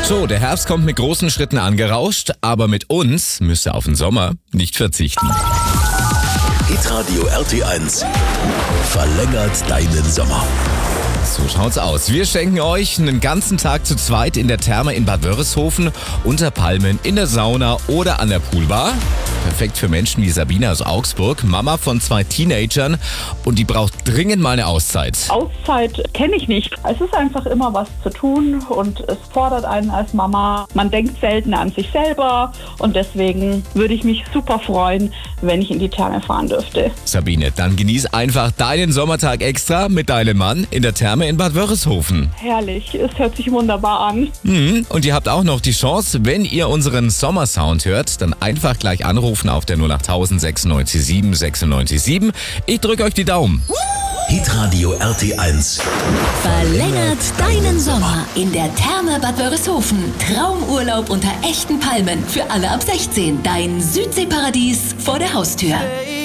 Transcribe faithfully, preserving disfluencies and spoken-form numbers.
So, der Herbst kommt mit großen Schritten angerauscht, aber mit uns müsst ihr auf den Sommer nicht verzichten. Hitradio R T eins verlängert deinen Sommer. So schaut's aus. Wir schenken euch einen ganzen Tag zu zweit in der Therme in Bad Wörishofen, unter Palmen, in der Sauna oder an der Poolbar. Perfekt für Menschen wie Sabine aus Augsburg, Mama von zwei Teenagern, und die braucht dringend mal eine Auszeit. Auszeit kenne ich nicht. Es ist einfach immer was zu tun und es fordert einen als Mama. Man denkt selten an sich selber und deswegen würde ich mich super freuen, wenn ich in die Therme fahren dürfte. Sabine, dann genieß einfach deinen Sommertag extra mit deinem Mann in der Therme in Bad Wörishofen. Herrlich, es hört sich wunderbar an. Mhm. Und ihr habt auch noch die Chance, wenn ihr unseren Sommersound hört, dann einfach gleich anrufen auf der null acht tausend sechsundneunzig sieben sechsundneunzig sieben. Ich drücke euch die Daumen. Hitradio R T eins verlängert deinen Sommer in der Therme Bad Wörishofen. Traumurlaub unter echten Palmen für alle ab sechzehn. Dein Südseeparadies vor der Haustür.